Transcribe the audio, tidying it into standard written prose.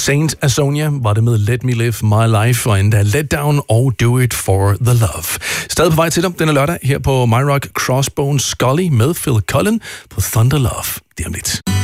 Saint Asonia var det med Let Me Live My Life, og endda Let Down og Do It For The Love. Stadig på vej til dig denne lørdag her på My Rock, Crossbones Scully med Phil Collen på Thunder Love. Det er om lidt.